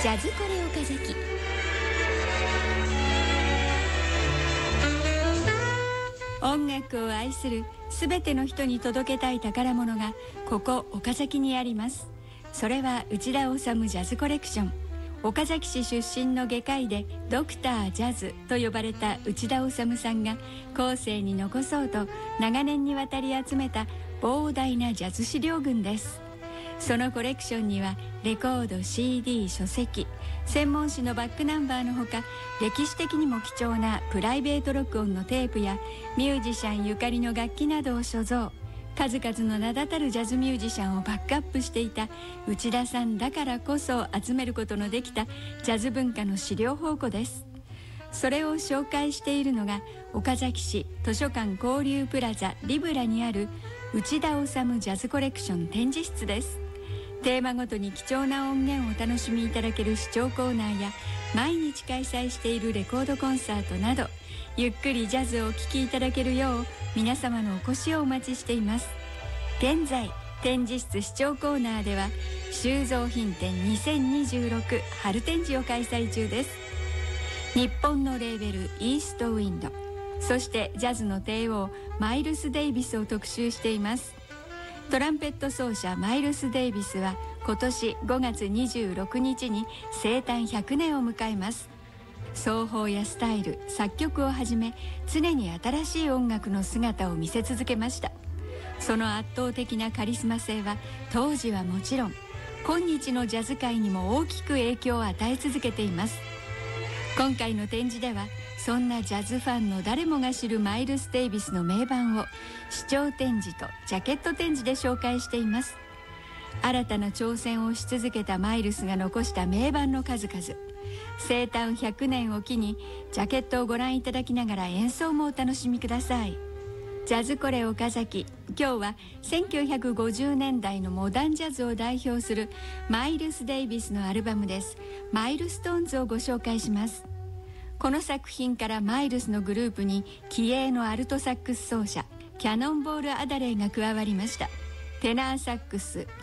ジャズコレ岡崎。音楽を愛するすべての人に届けたい宝物がここ岡崎にあります。それは内田治ジャズコレクション。岡崎市出身の外科医でドクタージャズと呼ばれた内田治さんが後世に残そうと長年にわたり集めた膨大なジャズ資料群です。そのコレクションにはレコード、CD、書籍、専門誌のバックナンバーのほか、歴史的にも貴重なプライベート録音のテープやミュージシャンゆかりの楽器などを所蔵。数々の名だたるジャズミュージシャンをバックアップしていた内田さんだからこそ集めることのできたジャズ文化の資料宝庫です。それを紹介しているのが岡崎市図書館交流プラザリブラにある内田治ジャズコレクション展示室です。テーマごとに貴重な音源をお楽しみいただける視聴コーナーや毎日開催しているレコードコンサートなど、ゆっくりジャズをお聴きいただけるよう皆様のお越しをお待ちしています。現在展示室視聴コーナーでは収蔵品展2026春展示を開催中です。日本のレーベルイーストウィンド、そしてジャズの帝王マイルス・デイビスを特集しています。トランペット奏者マイルス・デイビスは今年5月26日に生誕100年を迎えます。奏法やスタイル、作曲をはじめ常に新しい音楽の姿を見せ続けました。その圧倒的なカリスマ性は当時はもちろん今日のジャズ界にも大きく影響を与え続けています。今回の展示ではそんなジャズファンの誰もが知るマイルス・デイビスの名盤を視聴展示とジャケット展示で紹介しています。新たな挑戦をし続けたマイルスが残した名盤の数々、生誕100年を機にジャケットをご覧いただきながら演奏もお楽しみください。ジャズコレ岡崎、今日は1950年代のモダンジャズを代表するマイルス・デイビスのアルバムです。マイルストーンズをご紹介します。この作品からマイルスのグループに気鋭のアルトサックス奏者キャノンボール・アダレーが加わりました。テナーサックス、